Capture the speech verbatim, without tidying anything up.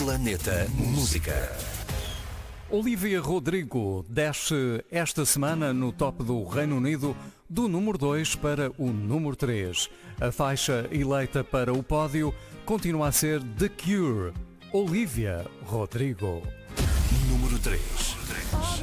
Planeta Música. Olivia Rodrigo desce esta semana no top do Reino Unido do número dois para o número três. A faixa eleita para o pódio continua a ser The Cure, Olivia Rodrigo. Número três.